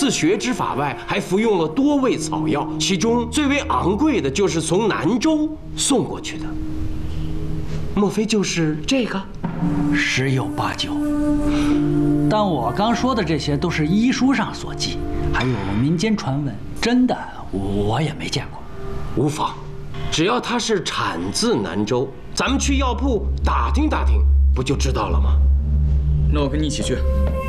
自学之法外，还服用了多味草药，其中最为昂贵的就是从南州送过去的。莫非就是这个？ 十有八九。但我刚说的这些都是医书上所记，还有民间传闻，真的我也没见过。 无妨，只要它是产自南州，咱们去药铺打听打听，不就知道了吗？ 那我跟你一起去。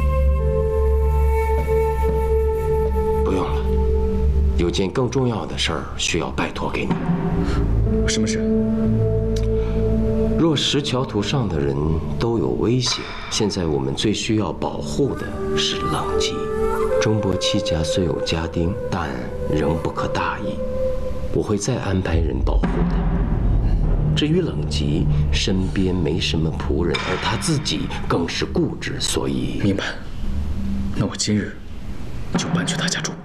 不用了，有件更重要的事儿需要拜托给你。 什么事？ 若石桥图上的人都有危险，现在我们最需要保护的是冷吉。中伯戚家虽有家丁，但仍不可大意。我会再安排人保护他。至于冷吉，身边没什么仆人，而他自己更是固执，所以明白。那我今日就搬去他家住。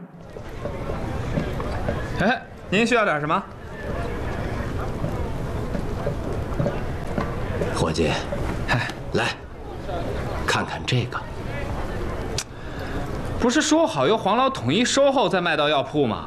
哎，您需要点什么？ 伙计，来，看看这个。 不是说好由黄老统一收后再卖到药铺吗？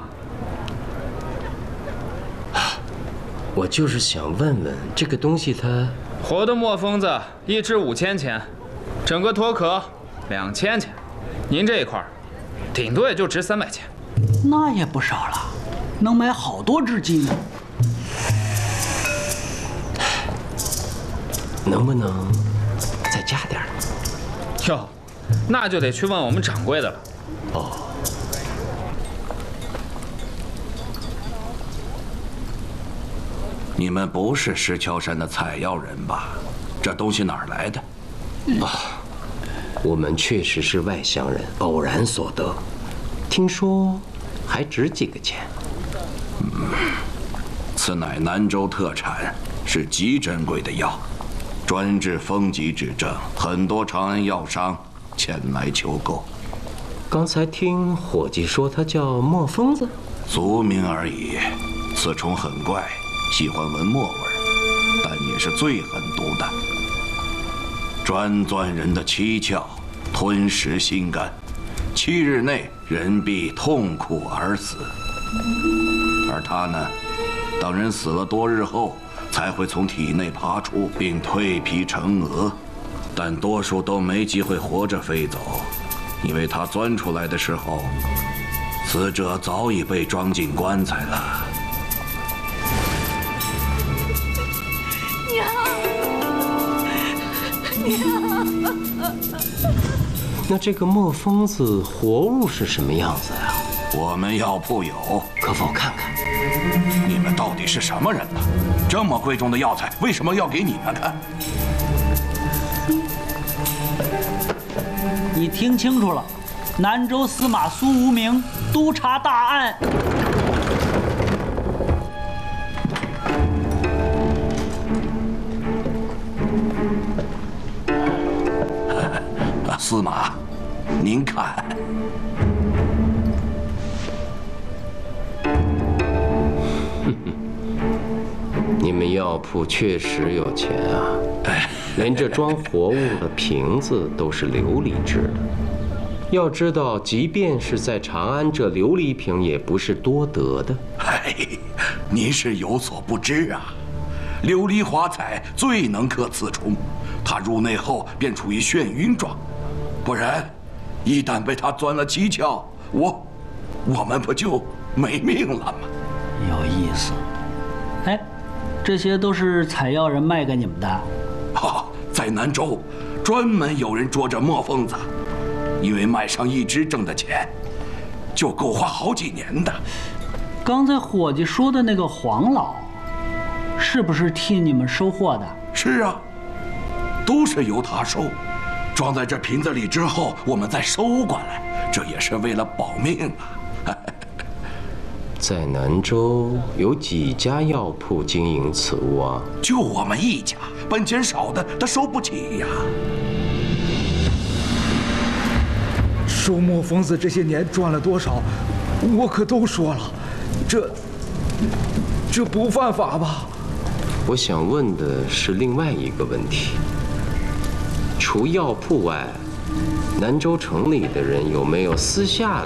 我就是想问问，这个东西它…… 活的墨疯子一只5000钱，整个脱壳2000钱，您这一块顶多也就值300钱。 那也不少了，能买好多只鸡呢。 能不能再加点儿？ 哟，那就得去问我们掌柜的了。 哦， 你们不是石桥山的采药人吧？这东西哪儿来的？ 啊，我们确实是外乡人，偶然所得，听说还值几个钱。 此乃南州特产，是极珍贵的药。专治风疾之症，很多长安药商前来求购。 刚才听伙计说它叫墨疯子， 俗名而已。此虫很怪，喜欢闻墨味儿，但也是最狠毒的，专钻人的七窍，吞食心肝，7日内人必痛苦而死。而它呢，当人死了多日后，才会从体内爬出，并蜕皮成蛾，但多数都没机会活着飞走，因为它钻出来的时候，死者早已被装进棺材了。 娘，那这个墨疯子活物是什么样子啊？ 我们药铺有， 可否看看？ 你们到底是什么人呢？这么贵重的药材，为什么要给你们看？ 你听清楚了，南州司马苏无名督察大案。 司马，您看。 你们药铺确实有钱啊，连这装活物的瓶子都是琉璃制的。要知道，即便是在长安，这琉璃瓶也不是多得的。 您是有所不知啊，琉璃华彩最能克刺虫，它入内后便处于眩晕状，不然，一旦被它钻了七窍，我们不就没命了吗？ 有意思。哎，这些都是采药人卖给你们的？ 在南州，专门有人捉着墨疯子，因为卖上一只挣的钱，就够花好几年的。 刚才伙计说的那个黄老，是不是替你们收货的？ 是啊，都是由他收，装在这瓶子里之后，我们再收过来，这也是为了保命啊。 在南州有几家药铺经营此物啊？ 就我们一家，本钱少的他收不起呀。 收墨疯子这些年赚了多少，我可都说了，这不犯法吧？ 我想问的是另外一个问题：除药铺外，南州城里的人有没有私下